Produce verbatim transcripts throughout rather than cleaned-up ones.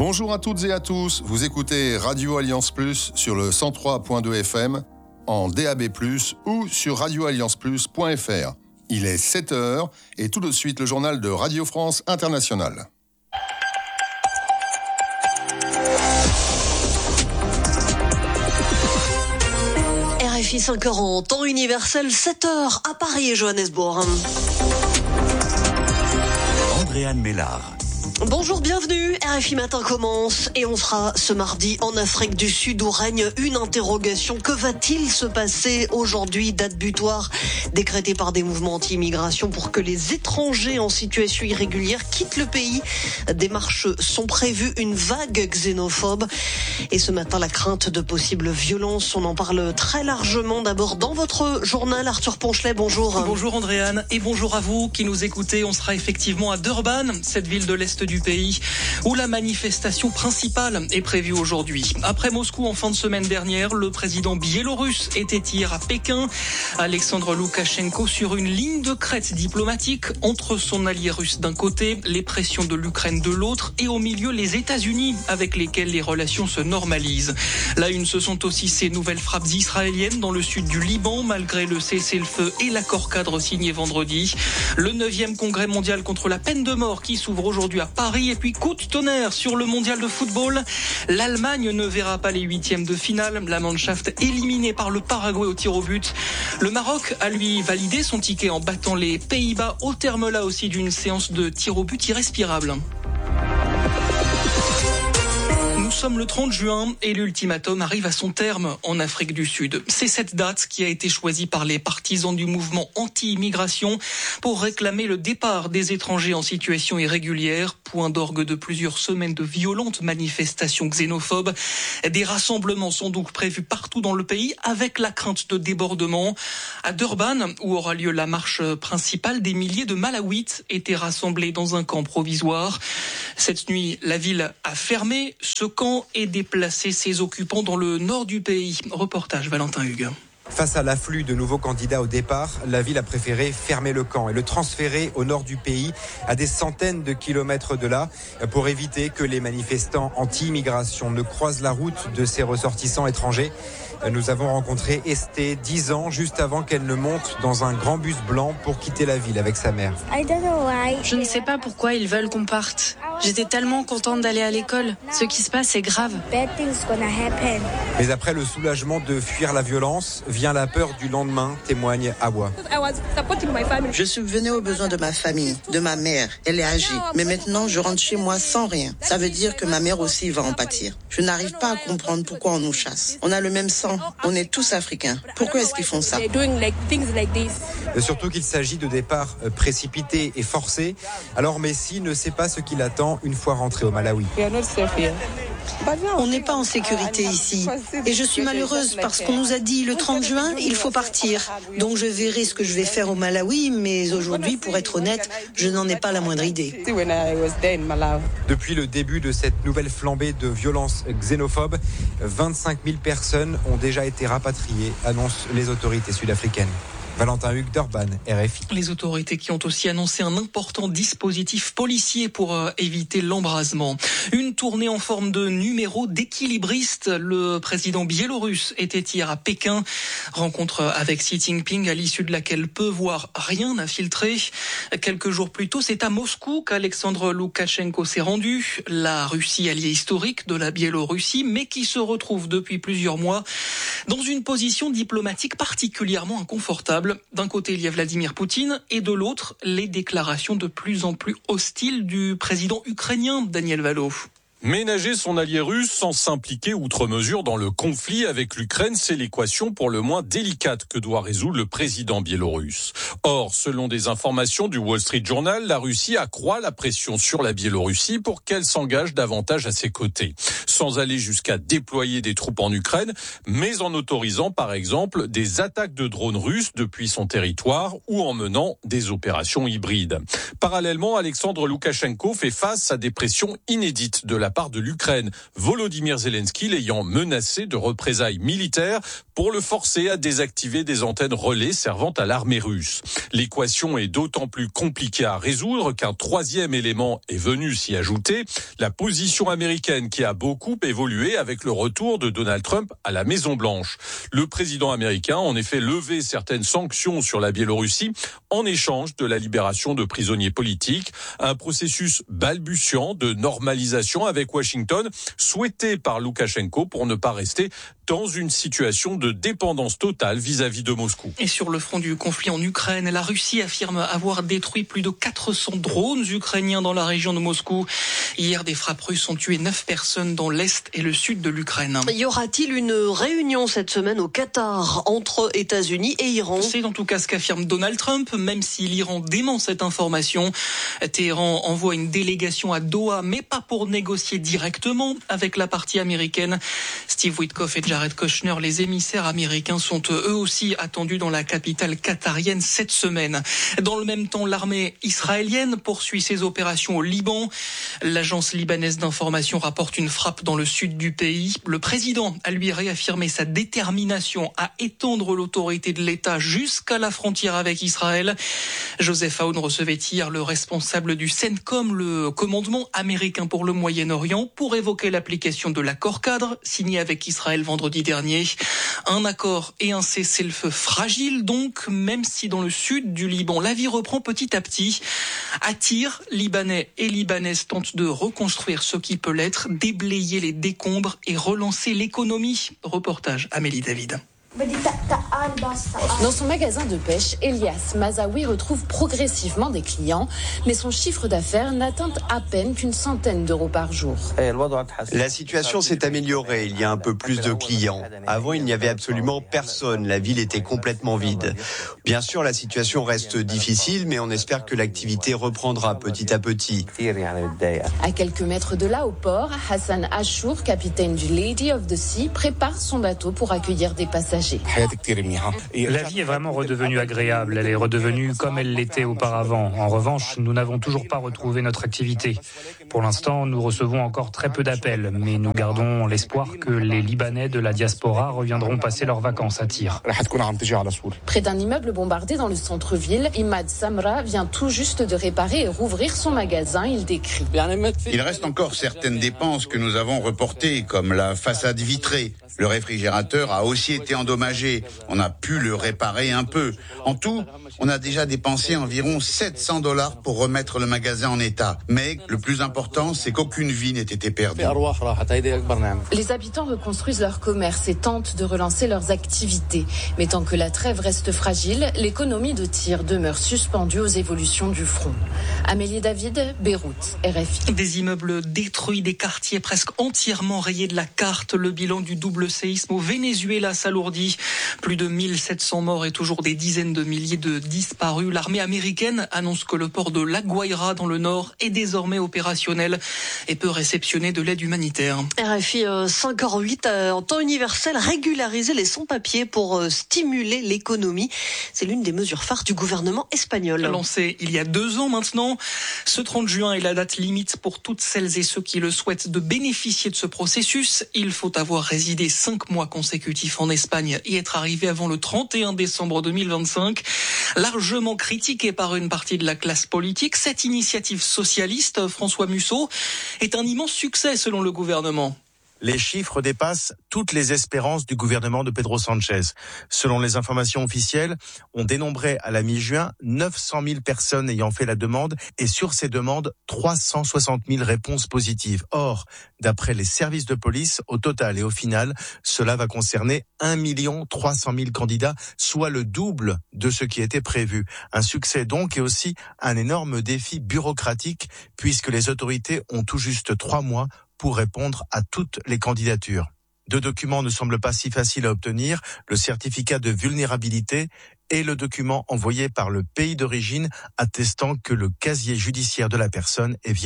Bonjour à toutes et à tous, vous écoutez Radio Alliance Plus sur le cent trois point deux F M, en D A B plus, ou sur radio alliance plus point F R. Il est sept heures et tout de suite le journal de Radio France Internationale. R F I cinq heures en temps universel, sept heures à Paris et Johannesburg. Andréane Mélard. Bonjour, bienvenue, R F I Matin commence et on sera ce mardi en Afrique du Sud où règne une interrogation. Que va-t-il se passer aujourd'hui, date butoir décrétée par des mouvements anti-immigration pour que les étrangers en situation irrégulière quittent le pays? Des marches sont prévues, une vague xénophobe et ce matin la crainte de possibles violences. On en parle très largement d'abord dans votre journal. Arthur Ponchelet, bonjour. Bonjour Andréane et bonjour à vous qui nous écoutez. On sera effectivement à Durban, cette ville de l'Est du pays, où la manifestation principale est prévue aujourd'hui. Après Moscou en fin de semaine dernière, le président biélorusse était hier à Pékin. Alexandre Loukachenko sur une ligne de crête diplomatique entre son allié russe d'un côté, les pressions de l'Ukraine de l'autre et au milieu les États-Unis avec lesquels les relations se normalisent. La une, ce sont aussi ces nouvelles frappes israéliennes dans le sud du Liban malgré le cessez-le-feu et l'accord cadre signé vendredi. Le neuvième congrès mondial contre la peine de mort qui s'ouvre aujourd'hui à Paris. Et puis coup de tonnerre sur le mondial de football. L'Allemagne ne verra pas les huitièmes de finale. La Mannschaft éliminée par le Paraguay au tir au but. Le Maroc a lui validé son ticket en battant les Pays-Bas au terme là aussi d'une séance de tir au but irrespirable. Nous sommes le trente juin et l'ultimatum arrive à son terme en Afrique du Sud. C'est cette date qui a été choisie par les partisans du mouvement anti-immigration pour réclamer le départ des étrangers en situation irrégulière. Point d'orgue de plusieurs semaines de violentes manifestations xénophobes. Des rassemblements sont donc prévus partout dans le pays avec la crainte de débordements. À Durban, où aura lieu la marche principale, des milliers de Malawites étaient rassemblés dans un camp provisoire. Cette nuit, la ville a fermé ce camp et déplacé ses occupants dans le nord du pays. Reportage Valentin Hugues. Face à l'afflux de nouveaux candidats au départ, la ville a préféré fermer le camp et le transférer au nord du pays, à des centaines de kilomètres de là, pour éviter que les manifestants anti-immigration ne croisent la route de ces ressortissants étrangers. Nous avons rencontré Esté, dix ans, juste avant qu'elle ne monte dans un grand bus blanc pour quitter la ville avec sa mère. Je ne sais pas pourquoi ils veulent qu'on parte. J'étais tellement contente d'aller à l'école. Ce qui se passe est grave. Mais après le soulagement de fuir la violence, vient la peur du lendemain, témoigne Awa. Je subvenais aux besoins de ma famille, de ma mère. Elle est âgée. Mais maintenant, je rentre chez moi sans rien. Ça veut dire que ma mère aussi va en pâtir. Je n'arrive pas à comprendre pourquoi on nous chasse. On a le même sang. On est tous africains. Pourquoi est-ce qu'ils font ça? Et surtout qu'il s'agit de départs précipités et forcés. Alors Messi ne sait pas ce qui l'attend une fois rentré au Malawi. On n'est pas en sécurité ici. Et je suis malheureuse parce qu'on nous a dit le trente juin, il faut partir. Donc je verrai ce que je vais faire au Malawi, mais aujourd'hui, pour être honnête, je n'en ai pas la moindre idée. Depuis le début de cette nouvelle flambée de violence xénophobe, vingt-cinq mille personnes ont déjà été rapatriées, annoncent les autorités sud-africaines. Valentin Hugues, Durban, R F I. Les autorités qui ont aussi annoncé un important dispositif policier pour euh, éviter l'embrasement. Une tournée en forme de numéro d'équilibriste. Le président biélorusse était hier à Pékin. Rencontre avec Xi Jinping à l'issue de laquelle peu voire rien n'a filtré. Quelques jours plus tôt, c'est à Moscou qu'Alexandre Loukachenko s'est rendu. La Russie, alliée historique de la Biélorussie, mais qui se retrouve depuis plusieurs mois dans une position diplomatique particulièrement inconfortable. D'un côté, il y a Vladimir Poutine et de l'autre, les déclarations de plus en plus hostiles du président ukrainien, Daniel Valo. Ménager son allié russe sans s'impliquer outre mesure dans le conflit avec l'Ukraine, c'est l'équation pour le moins délicate que doit résoudre le président biélorusse. Or, selon des informations du Wall Street Journal, la Russie accroît la pression sur la Biélorussie pour qu'elle s'engage davantage à ses côtés. sans aller jusqu'à déployer des troupes en Ukraine, mais en autorisant par exemple des attaques de drones russes depuis son territoire ou en menant des opérations hybrides. Parallèlement, Alexandre Loukachenko fait face à des pressions inédites de la part de l'Ukraine, Volodymyr Zelensky l'ayant menacé de représailles militaires pour le forcer à désactiver des antennes relais servant à l'armée russe. L'équation est d'autant plus compliquée à résoudre qu'un troisième élément est venu s'y ajouter, la position américaine qui a beaucoup évolué avec le retour de Donald Trump à la Maison-Blanche. Le président américain a en effet levé certaines sanctions sur la Biélorussie en échange de la libération de prisonniers politiques, un processus balbutiant de normalisation avec Washington, souhaité par Loukachenko pour ne pas rester dans une situation de dépendance totale vis-à-vis de Moscou. Et sur le front du conflit en Ukraine, la Russie affirme avoir détruit plus de quatre cents drones ukrainiens dans la région de Moscou. Hier, des frappes russes ont tué neuf personnes dans l'est et le sud de l'Ukraine. Y aura-t-il une réunion cette semaine au Qatar entre États-Unis et Iran ? C'est en tout cas ce qu'affirme Donald Trump, même si l'Iran dément cette information. Téhéran envoie une délégation à Doha, mais pas pour négocier directement avec la partie américaine. Steve Witkoff et Jared Kushner, les émissaires américains, sont eux aussi attendus dans la capitale qatarienne cette semaine. Dans le même temps, l'armée israélienne poursuit ses opérations au Liban. L'agence libanaise d'information rapporte une frappe dans le sud du pays. Le président a lui réaffirmé sa détermination à étendre l'autorité de l'État jusqu'à la frontière avec Israël. Joseph Aoun recevait hier le responsable du CENTCOM, le commandement américain pour le Moyen-Orient, pour évoquer l'application de l'accord cadre signé avec Israël vendredi dernier. Un accord et un cessez-le-feu fragile donc, même si dans le sud du Liban, la vie reprend petit à petit. À Tyr, Libanais et Libanaises tentent de reconstruire ce qui peut l'être, déblayer les décombres et relancer l'économie. Reportage Amélie David. Dans son magasin de pêche, Elias Mazaoui retrouve progressivement des clients, mais son chiffre d'affaires n'atteint à peine qu'une centaine d'euros par jour. La situation s'est améliorée, il y a un peu plus de clients. Avant, il n'y avait absolument personne, la ville était complètement vide. Bien sûr, la situation reste difficile, mais on espère que l'activité reprendra petit à petit. À quelques mètres de là, au port, Hassan Achour, capitaine du Lady of the Sea, prépare son bateau pour accueillir des passagers. La vie est vraiment redevenue agréable, elle est redevenue comme elle l'était auparavant. En revanche, nous n'avons toujours pas retrouvé notre activité. Pour l'instant, nous recevons encore très peu d'appels, mais nous gardons l'espoir que les Libanais de la diaspora reviendront passer leurs vacances à Tyr. Près d'un immeuble bombardé dans le centre-ville, Imad Samra vient tout juste de réparer et rouvrir son magasin, il décrit. Il reste encore certaines dépenses que nous avons reportées, comme la façade vitrée. Le réfrigérateur a aussi été endommagé. On a pu le réparer un peu. En tout, on a déjà dépensé environ sept cents dollars pour remettre le magasin en état. Mais le plus important, c'est qu'aucune vie n'ait été perdue. Les habitants reconstruisent leur commerce et tentent de relancer leurs activités. Mais tant que la trêve reste fragile, l'économie de Tyr demeure suspendue aux évolutions du front. Amélie David, Beyrouth, R F I. Des immeubles détruits, des quartiers presque entièrement rayés de la carte. Le bilan du double séisme au Venezuela s'alourdit. Plus de mille sept cents morts et toujours des dizaines de milliers de disparus. L'armée américaine annonce que le port de La Guaira dans le nord est désormais opérationnel et peut réceptionner de l'aide humanitaire. R F I euh, cinq heures huit euh, en temps universel, régulariser les sans-papiers pour euh, stimuler l'économie. C'est l'une des mesures phares du gouvernement espagnol. Lancé il y a deux ans maintenant, ce trente juin est la date limite pour toutes celles et ceux qui le souhaitent de bénéficier de ce processus. Il faut avoir résidé cinq mois consécutifs en Espagne et être arrivé avant le trente et un décembre deux mille vingt-cinq. Largement critiquée par une partie de la classe politique, cette initiative socialiste, François Musso, est un immense succès selon le gouvernement. Les chiffres dépassent toutes les espérances du gouvernement de Pedro Sanchez. Selon les informations officielles, on dénombrait à la mi-juin neuf cent mille personnes ayant fait la demande et sur ces demandes, trois cent soixante mille réponses positives. Or, d'après les services de police, au total et au final, cela va concerner un million trois cent mille candidats, soit le double de ce qui était prévu. Un succès donc et aussi un énorme défi bureaucratique puisque les autorités ont tout juste trois mois pour répondre à toutes les candidatures. Deux documents ne semblent pas si faciles à obtenir, le certificat de vulnérabilité et le document envoyé par le pays d'origine attestant que le casier judiciaire de la personne est vierge.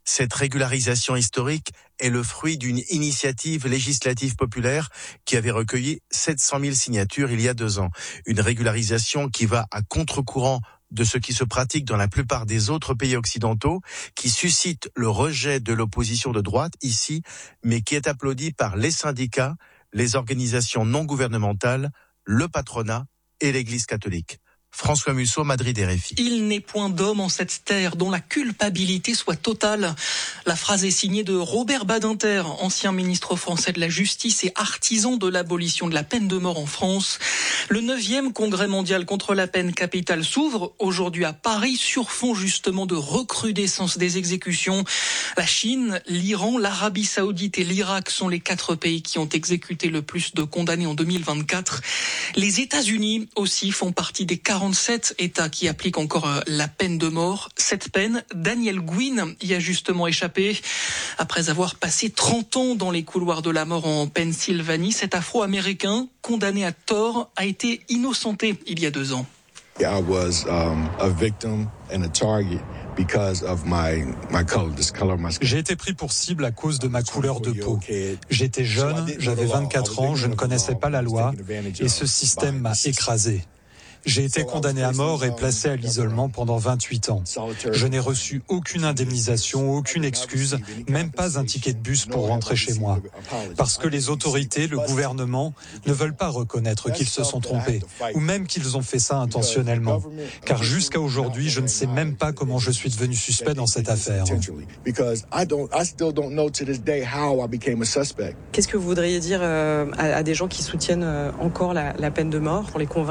Cette régularisation historique est le fruit d'une initiative législative populaire qui avait recueilli sept cent mille signatures il y a deux ans. Une régularisation qui va à contre-courant de ce qui se pratique dans la plupart des autres pays occidentaux, qui suscite le rejet de l'opposition de droite ici, mais qui est applaudi par les syndicats, les organisations non gouvernementales, le patronat et l'Église catholique. François Musso, Madrid, R F I. Il n'est point d'homme en cette terre dont la culpabilité soit totale. La phrase est signée de Robert Badinter, ancien ministre français de la Justice et artisan de l'abolition de la peine de mort en France. Le neuvième congrès mondial contre la peine capitale s'ouvre aujourd'hui à Paris sur fond justement de recrudescence des exécutions. La Chine, l'Iran, l'Arabie Saoudite et l'Irak sont les quatre pays qui ont exécuté le plus de condamnés en deux mille vingt-quatre. Les États-Unis aussi font partie des quarante-sept États qui appliquent encore la peine de mort. Cette peine, Daniel Gwynne y a justement échappé. Après avoir passé trente ans dans les couloirs de la mort en Pennsylvanie, cet Afro-Américain, condamné à tort, a été innocenté il y a deux ans. I was um, a victim and a target because of my my color, this color of my skin. J'ai été pris pour cible à cause de ma couleur de peau. J'étais jeune, j'avais vingt-quatre ans, je ne connaissais pas la loi et ce système m'a écrasé. J'ai été condamné à mort et placé à l'isolement pendant vingt-huit ans. Je n'ai reçu aucune indemnisation, aucune excuse, même pas un ticket de bus pour rentrer chez moi. Parce que les autorités, le gouvernement, ne veulent pas reconnaître qu'ils se sont trompés, ou même qu'ils ont fait ça intentionnellement. Car jusqu'à aujourd'hui, je ne sais même pas comment je suis devenu suspect dans cette affaire. Qu'est-ce que vous voudriez dire à, à des gens qui soutiennent encore la, la peine de mort pour les convaincre ?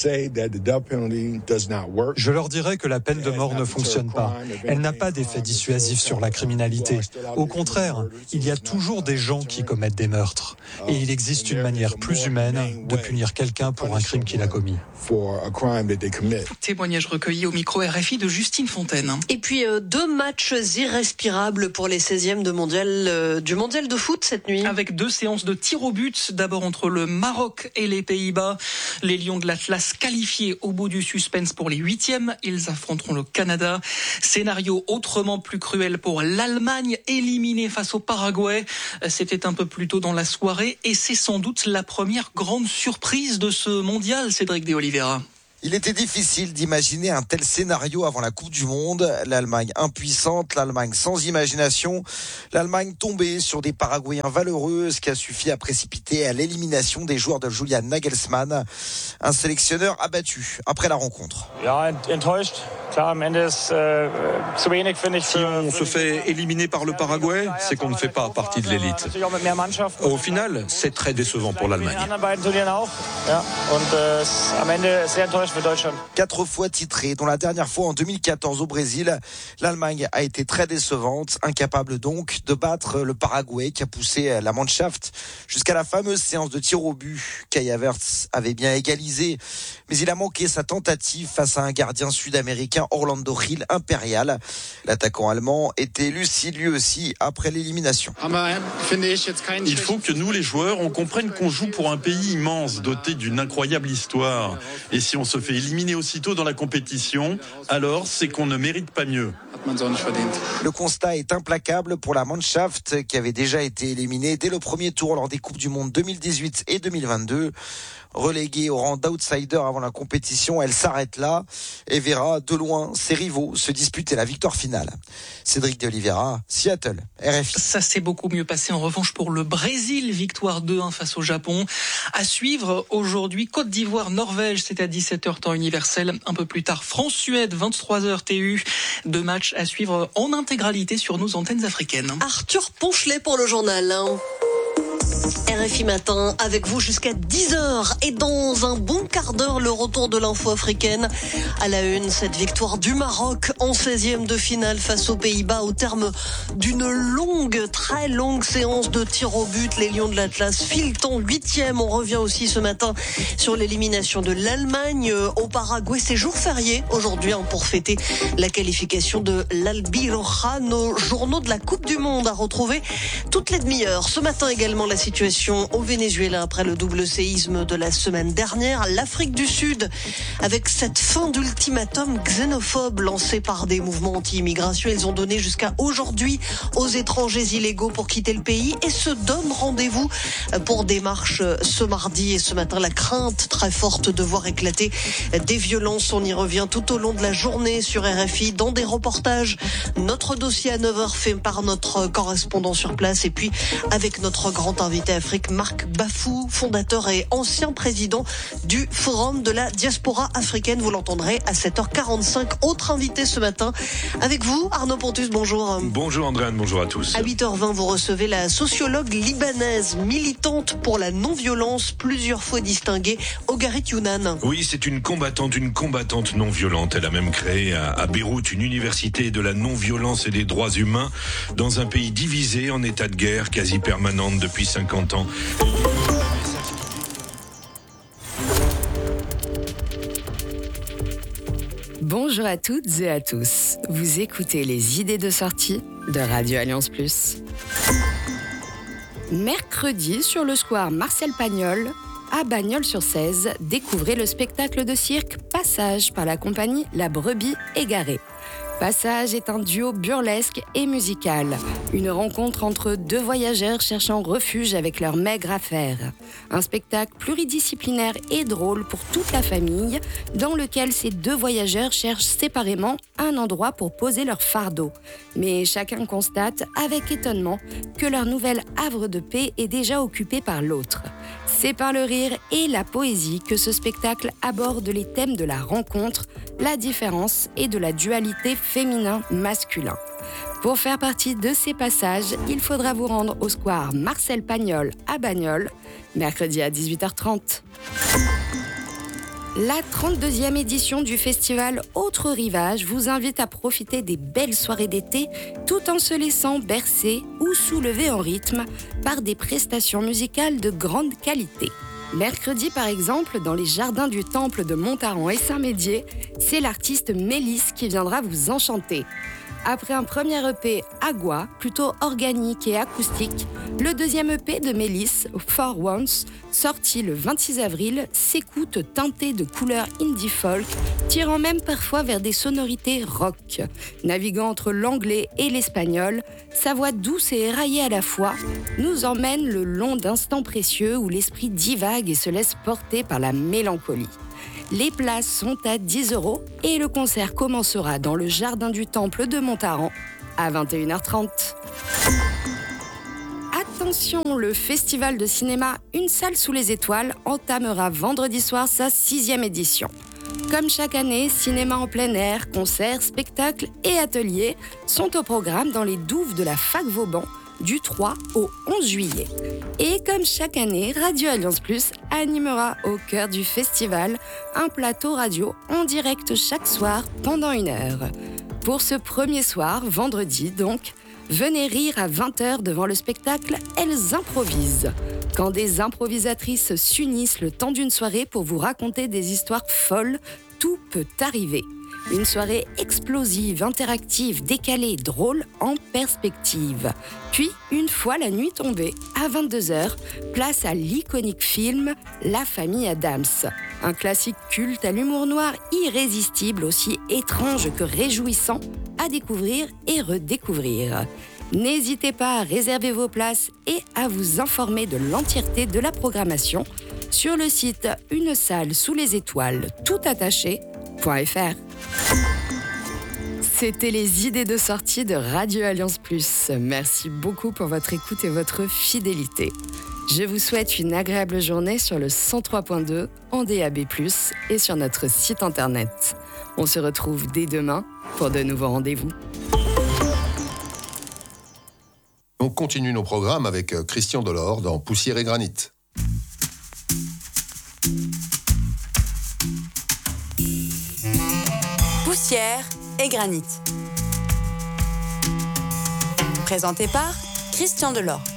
Je leur dirais que la peine de mort ne fonctionne pas. Elle n'a pas d'effet dissuasif sur la criminalité. Au contraire, il y a toujours des gens qui commettent des meurtres. Et il existe une manière plus humaine de punir quelqu'un pour un crime qu'il a commis. Témoignage recueilli au micro R F I de Justine Fontaine. Et puis euh, deux matchs irrespirables pour les seizièmes de mondial, euh, du mondial de foot cette nuit. Avec deux séances de tir au but, d'abord entre le Maroc et les Pays-Bas. Les Lions de l'Atlas qualifiés au bout du suspense pour les huitièmes. Ils affronteront le Canada. Scénario autrement plus cruel pour l'Allemagne, éliminée face au Paraguay. C'était un peu plus tôt dans la soirée et c'est sans doute la première grande surprise de ce mondial, Cédric de Oliveira. Il était difficile d'imaginer un tel scénario avant la Coupe du Monde. L'Allemagne impuissante, l'Allemagne sans imagination, l'Allemagne tombée sur des Paraguayens valeureux, ce qui a suffi à précipiter à l'élimination des joueurs de Julian Nagelsmann, un sélectionneur abattu après la rencontre. Si on se fait éliminer par le Paraguay, c'est qu'on ne fait pas partie de l'élite. Au final, c'est très décevant pour l'Allemagne. Quatre fois titré, dont la dernière fois en deux mille quatorze au Brésil, l'Allemagne a été très décevante, incapable donc de battre le Paraguay qui a poussé la Mannschaft jusqu'à la fameuse séance de tir au but. Kai Havertz avait bien égalisé, mais il a manqué sa tentative face à un gardien sud-américain, Orlando Gil, impérial. L'attaquant allemand était lucide lui aussi après l'élimination. Il faut que nous les joueurs, on comprenne qu'on joue pour un pays immense, doté d'une incroyable histoire. Et si on se fait éliminer aussitôt dans la compétition, alors c'est qu'on ne mérite pas mieux. Le constat est implacable pour la Mannschaft qui avait déjà été éliminée dès le premier tour lors des Coupes du Monde deux mille dix-huit et deux mille vingt-deux. Reléguée au rang d'outsider avant la compétition, elle s'arrête là et verra de loin ses rivaux se disputer la victoire finale. Cédric de Oliveira, Seattle, R F I. Ça s'est beaucoup mieux passé en revanche pour le Brésil, victoire deux un face au Japon. À suivre aujourd'hui, Côte d'Ivoire, Norvège, c'est à dix-sept heures temps universel. Un peu plus tard, France-Suède, vingt-trois heures T U. Deux matchs à suivre en intégralité sur nos antennes africaines. Arthur Ponchelet pour le journal. R F I Matin, avec vous jusqu'à dix heures. Et dans un bon quart d'heure, le retour de l'info africaine. À la une, cette victoire du Maroc en seizième de finale face aux Pays-Bas au terme d'une longue, très longue séance de tir au but. Les Lions de l'Atlas filent en huitième. On revient aussi ce matin sur l'élimination de l'Allemagne au Paraguay. C'est jour férié aujourd'hui hein, pour fêter la qualification de l'Albiroja. Nos journaux de la Coupe du Monde à retrouver toutes les demi-heures. Ce matin également, la situation situation au Venezuela après le double séisme de la semaine dernière. L'Afrique du Sud, avec cette fin d'ultimatum xénophobe lancé par des mouvements anti-immigration, ils ont donné jusqu'à aujourd'hui aux étrangers illégaux pour quitter le pays et se donnent rendez-vous pour des marches ce mardi. Et ce matin, la crainte très forte de voir éclater des violences. On y revient tout au long de la journée sur R F I dans des reportages. Notre dossier à neuf heures fait par notre correspondant sur place et puis avec notre grand invité Afrique, Marc Bafou, fondateur et ancien président du Forum de la diaspora africaine. Vous l'entendrez à sept heures quarante-cinq. Autre invité ce matin avec vous, Arnaud Pontus, bonjour. Bonjour Andréane, bonjour à tous. À huit heures vingt, vous recevez la sociologue libanaise, militante pour la non-violence, plusieurs fois distinguée, Ogarit Younan. Oui, c'est une combattante, une combattante non violente. Elle a même créé à, à Beyrouth une université de la non-violence et des droits humains dans un pays divisé en état de guerre quasi permanente depuis cinquante ans. Bonjour à toutes et à tous. Vous écoutez les idées de sortie de Radio Alliance Plus. Mercredi, sur le square Marcel Pagnol, à Bagnols-sur-Cèze, découvrez le spectacle de cirque Passage par la compagnie La Brebis Égarée. Passage est un duo burlesque et musical, une rencontre entre deux voyageurs cherchant refuge avec leur maigre affaire. Un spectacle pluridisciplinaire et drôle pour toute la famille, dans lequel ces deux voyageurs cherchent séparément un endroit pour poser leur fardeau. Mais chacun constate, avec étonnement, que leur nouvel havre de paix est déjà occupé par l'autre. C'est par le rire et la poésie que ce spectacle aborde les thèmes de la rencontre, la différence et de la dualité féminin-masculin. Pour faire partie de ces passages, il faudra vous rendre au square Marcel Pagnol à Bagnols, mercredi à dix-huit heures trente. La trente-deuxième édition du festival Autre Rivage vous invite à profiter des belles soirées d'été tout en se laissant bercer ou soulever en rythme par des prestations musicales de grande qualité. Mercredi, par exemple, dans les jardins du Temple de Montaran et Saint-Médier, c'est l'artiste Mélisse qui viendra vous enchanter. Après un premier E P Agua, plutôt organique et acoustique, le deuxième E P de Mélisse, For Once, sorti le vingt-six avril, s'écoute teinté de couleurs indie folk, tirant même parfois vers des sonorités rock. Naviguant entre l'anglais et l'espagnol, sa voix douce et éraillée à la fois nous emmène le long d'instants précieux où l'esprit divague et se laisse porter par la mélancolie. Les places sont à dix euros et le concert commencera dans le jardin du Temple de Montaran à vingt et une heures trente. Attention, le festival de cinéma Une salle sous les étoiles entamera vendredi soir sa sixième édition. Comme chaque année, cinéma en plein air, concerts, spectacles et ateliers sont au programme dans les douves de la Fac Vauban du trois au onze juillet. Et comme chaque année, Radio Alliance Plus animera au cœur du festival un plateau radio en direct chaque soir pendant une heure. Pour ce premier soir, vendredi donc, venez rire à vingt heures devant le spectacle Elles improvisent. Quand des improvisatrices s'unissent le temps d'une soirée pour vous raconter des histoires folles, tout peut arriver. Une soirée explosive, interactive, décalée, drôle, en perspective. Puis, une fois la nuit tombée, à vingt-deux heures, place à l'iconique film La famille Addams. Un classique culte à l'humour noir irrésistible, aussi étrange que réjouissant, à découvrir et redécouvrir. N'hésitez pas à réserver vos places et à vous informer de l'entièreté de la programmation sur le site Une salle sous les étoiles, tout attaché, .fr. C'était les idées de sortie de Radio Alliance Plus. Merci beaucoup pour votre écoute et votre fidélité. Je vous souhaite une agréable journée sur le cent trois point deux en D A B plus, et sur notre site internet. On se retrouve dès demain pour de nouveaux rendez-vous. On continue nos programmes avec Christian Delors dans Poussière et Granit. Poussière et Granit. Présenté par Christian Delors.